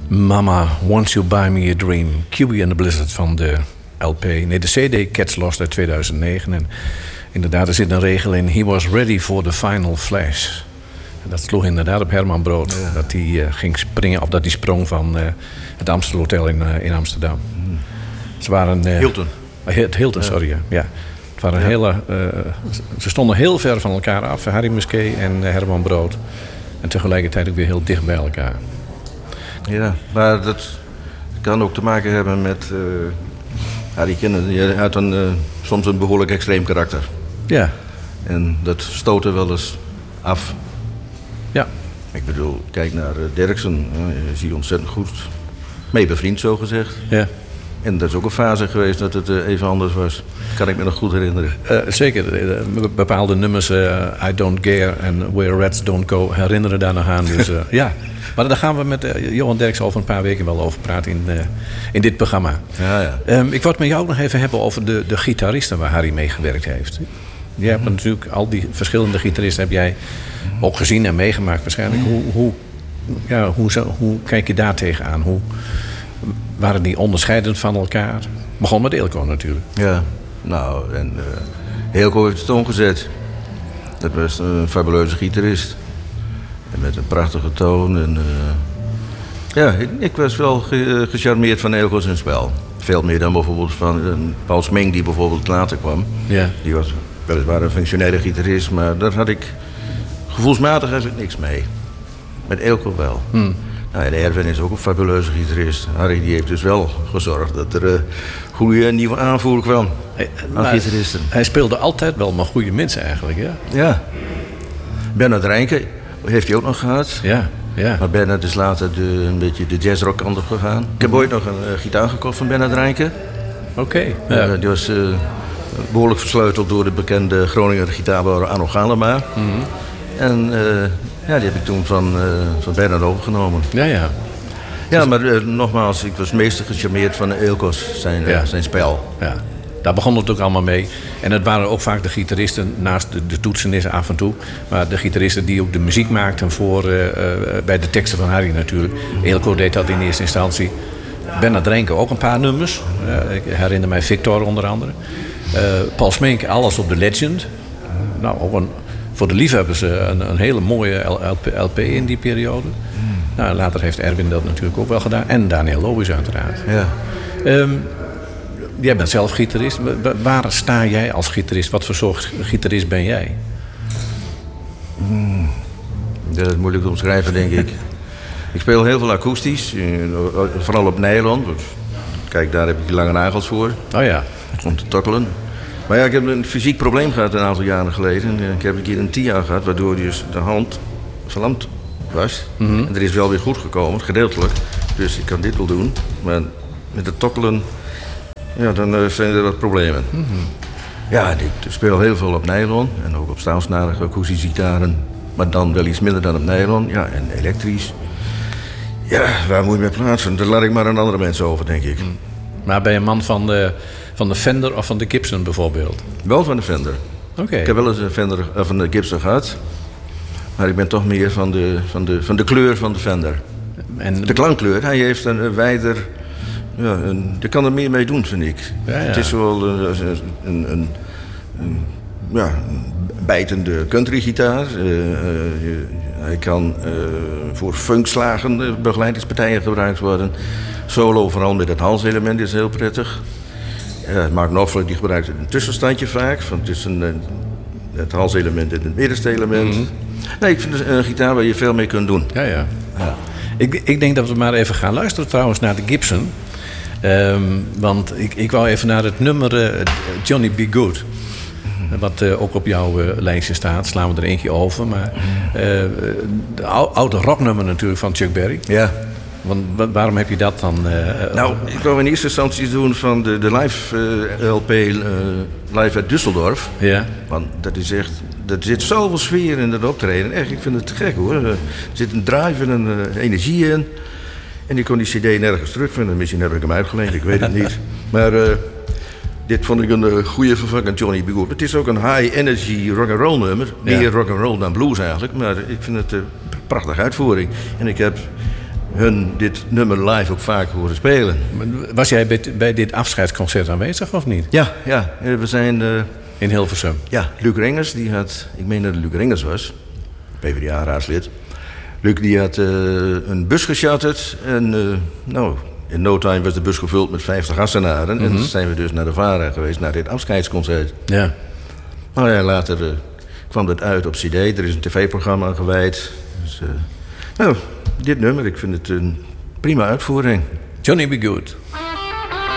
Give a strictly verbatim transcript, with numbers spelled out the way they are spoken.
Mama, Won't You Buy Me a Dream. Q B and the Blizzard van de L P. Nee, de C D Cats Lost uit tweeduizend negen. En inderdaad, er zit een regel in. He was ready for the final flash. En dat sloeg inderdaad op Herman Brood. Ja. Dat hij uh, ging springen, of dat hij sprong van uh, het Amstel Hotel in, uh, in Amsterdam. Hmm. Ze waren... Uh, Hilton. Uh, het Hilton, ja. sorry. Ja. ja. Het waren ja. hele... Uh, ze stonden heel ver van elkaar af. Harry Musquet en uh, Herman Brood. En tegelijkertijd ook weer heel dicht bij elkaar. Ja, maar dat kan ook te maken hebben met... Uh, Harry Kinnen had een, uh, soms een behoorlijk extreem karakter. Ja. En dat stootte wel eens af. Ja. Ik bedoel, kijk naar uh, Derksen. Uh, je ziet ontzettend goed mee bevriend, zo gezegd. Ja. En dat is ook een fase geweest dat het uh, even anders was. Kan ik me nog goed herinneren. Uh, zeker. Uh, bepaalde nummers, uh, I Don't Care en Where Rats Don't Go, herinneren daar nog aan. Dus, uh, ja. Maar daar gaan we met uh, Johan Derksen over een paar weken wel over praten in, uh, in dit programma. Ja, ja. Um, ik wil het met jou ook nog even hebben over de, de gitaristen waar Harry mee gewerkt heeft. Je hebt mm-hmm. natuurlijk al die verschillende gitaristen heb jij mm-hmm. ook gezien en meegemaakt waarschijnlijk. Hoe, hoe, ja, hoe, zo, hoe kijk je daar tegenaan? Hoe waren die onderscheidend van elkaar? Begon met Eelco natuurlijk. Ja, nou, en uh, Eelco heeft het omgezet. Dat was een fabuleuze gitarist. En met een prachtige toon. En, uh, ja, ik, ik was wel ge, gecharmeerd van Eelco zijn spel. Veel meer dan bijvoorbeeld van uh, Paul Smink, die bijvoorbeeld later kwam. Ja. Die was weliswaar een functionele gitarist, maar daar had ik gevoelsmatig eigenlijk niks mee. Met Eelco wel. Hmm. Nou, en Erwin is ook een fabuleuze gitarist. Harry die heeft dus wel gezorgd dat er een uh, goede nieuwe aanvoer kwam hey, aan gitaristen. Hij speelde altijd wel met goede mensen eigenlijk, ja? Ja. Bernard Reinke heeft hij ook nog gehad. Ja, ja. Maar Bernard is later de, een beetje de jazzrock kant op gegaan. Ik heb ooit nog een uh, gitaar gekocht van Bernard Reinke. Oké. Okay, ja. uh, die was uh, behoorlijk versleuteld door de bekende Groninger gitaarbouwer Arno Galema. Mm-hmm. En uh, ja, die heb ik toen van, uh, van Bernard overgenomen. Ja, ja. Ja, dus... maar uh, nogmaals, ik was meestal gecharmeerd van Eelco's, zijn, uh, ja. zijn spel. Ja. Daar begon het ook allemaal mee. En het waren ook vaak de gitaristen, naast de, de toetsenissen af en toe. Maar de gitaristen die ook de muziek maakten voor, uh, uh, bij de teksten van Harry natuurlijk. Eelco deed dat in eerste instantie. Bernard Reinke ook een paar nummers. Uh, ik herinner mij Victor onder andere. Uh, Paul Smink, alles op de Legend. Nou, ook een, voor de liefhebbers een, een hele mooie L P in die periode. Nou, later heeft Erwin dat natuurlijk ook wel gedaan. En Daniel Loewis uiteraard. Ja. Um, Jij bent zelf gitarist. Waar sta jij als gitarist? Wat voor soort gitarist ben jij? Hmm. Dat is moeilijk te omschrijven, denk ik. Ik speel heel veel akoestisch. Vooral op nylon. Kijk, daar heb ik die lange nagels voor. Oh ja. Om te tokkelen. Maar ja, ik heb een fysiek probleem gehad een aantal jaren geleden. Ik heb een keer een T I A gehad, waardoor dus de hand verlamd was. Mm-hmm. En er is wel weer goed gekomen, gedeeltelijk. Dus ik kan dit wel doen. Maar met het tokkelen... Ja, dan uh, zijn er wat problemen. Mm-hmm. Ja, ik speel heel veel op nylon en ook op staalsnarige akoestische gitaren. Maar dan wel iets minder dan op nylon. Ja, en elektrisch. Ja, waar moet je mee plaatsen? Daar laat ik maar aan andere mensen over, denk ik. Mm. Maar ben je een man van de, van de Fender of van de Gibson bijvoorbeeld? Wel van de Fender. Oké. Okay. Ik heb wel eens een Fender of een Gibson gehad. Maar ik ben toch meer van de, van de, van de kleur van de Fender. En... De klankkleur. Hij heeft een, een wijder... Ja, een, je kan er meer mee doen, vind ik. Ja, ja. Het is wel een, een, een, een, ja, een bijtende countrygitaar. Uh, uh, hij kan uh, voor funkslagen uh, begeleidingspartijen gebruikt worden. Solo, vooral met het halselement, is heel prettig. Uh, Mark Knopfler die gebruikt een tussenstandje vaak. Van tussen uh, het halselement en het middenste element. Mm-hmm. Nee, ik vind het een gitaar waar je veel mee kunt doen. Ja, ja. ja. Ik, ik denk dat we maar even gaan luisteren trouwens naar de Gibson. Um, want ik, ik wou even naar het nummer uh, Johnny B. Good. Mm-hmm. Wat uh, ook op jouw uh, lijstje staat. Slaan we er eentje over. Maar uh, de oude rocknummer natuurlijk van Chuck Berry. Ja. Want waarom heb je dat dan? Uh, nou, ik wou in eerste instantie doen van de, de live uh, L P uh, live uit Düsseldorf. Ja. Want dat is echt... Er zit zoveel sfeer in dat optreden. Echt, ik vind het te gek hoor. Er zit een drive en een uh, energie in. En ik kon die cd nergens terugvinden. Misschien heb ik hem uitgeleend, ik weet het niet. Maar uh, dit vond ik een uh, goede vervanging Johnny B. Good. Het is ook een high energy rock'n'roll nummer. Meer ja. rock'n'roll dan blues eigenlijk. Maar ik vind het een uh, prachtige uitvoering. En ik heb hun dit nummer live ook vaak horen spelen. Was jij bij, bij dit afscheidsconcert aanwezig of niet? Ja, ja. We zijn... Uh, in Hilversum? Ja, Luc Rengers, die had... Ik meen dat het Luc Rengers was. P v d A-raadslid. Luc die had uh, een bus gecharterd. En uh, nou, in no time was de bus gevuld met vijftig Assenaren. Mm-hmm. En dan zijn we dus naar de VARA geweest, naar dit afscheidsconcert. Ja. Nou ja, later uh, kwam dat uit op C D. Er is een tv-programma gewijd. Dus, uh, nou, dit nummer, ik vind het een prima uitvoering. Johnny B. Good.